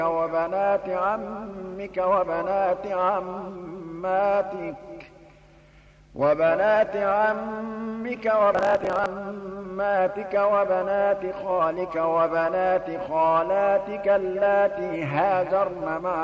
وبنات عمك وبنات عماتك وبنات خالك وبنات خالاتك اللاتي هاجرن معك